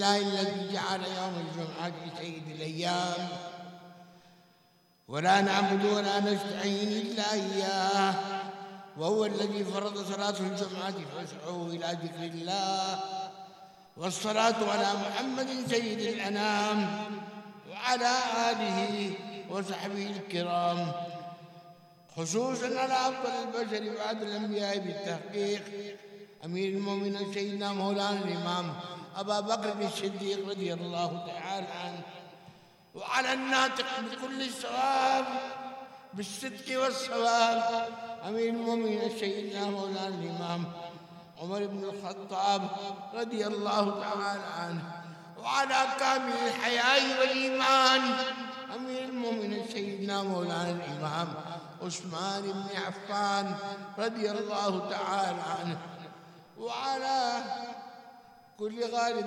الله الذي جعل يوم الجمعة سيد الأيام ولا نعبد ولا نستعين إلا إياه، وهو الذي فرض صلاة الجمعة فاسعوا إلى ذكر الله، والصلاة على محمد سيد الأنام وعلى آله وصحبه الكرام، خصوصا على أفضل البشر بعد الأنبياء بالتحقيق أمير المؤمنين سيدنا مولانا الإمام أبا بكر الصديق رضي الله تعالى عنه، وعلى الناطق بكل الصواب بالصدق والصواب أمير المؤمنين سيدنا مولانا الإمام عمر بن الخطاب رضي الله تعالى عنه، وعلى كامل الحياء والإيمان أمير المؤمنين سيدنا مولانا الإمام عثمان بن عفان رضي الله تعالى عنه، وعلى كل غالب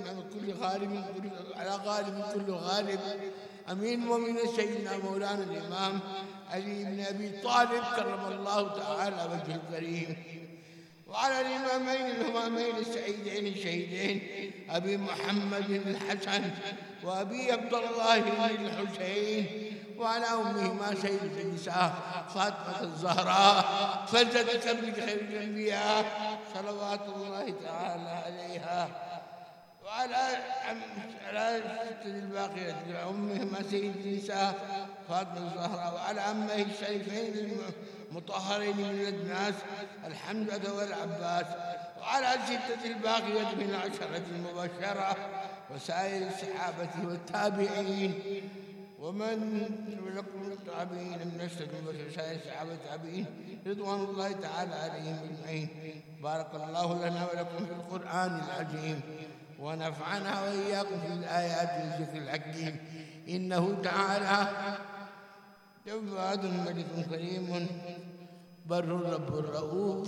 كل غالب أمير المؤمنين سيدنا مولانا الإمام علي بن أبي طالب كرم الله تعالى وجهه الكريم، وعلى الإمامين السعيدين الشهيدين أبي محمد الحسن وأبي عبد الله الحسين، وعلى أمهما سيدة النساء فاطمة الزهراء فلتة بنت خير الأنبياء صلوات الله تعالى عليها، وعلى ستة الباقية أمهما سيدة النساء فاطمة الزهراء، وعلى عمه الشريفين المطهرين من الناس الحمزة والعباس، وعلى ستة الباقية من العشرة المبشرة وسائر الصحابة والتابعين ومن لكم التابعين من الشرك وسائر الصحابة والتابعين رضوان الله تعالى عليهم أجمعين. بارك الله لنا ولكم في القرآن العظيم، ونفعنا وإياكم في الآيات والذكر الحكيم، إنه تعالى جواد ملك كريم بر رب رؤوف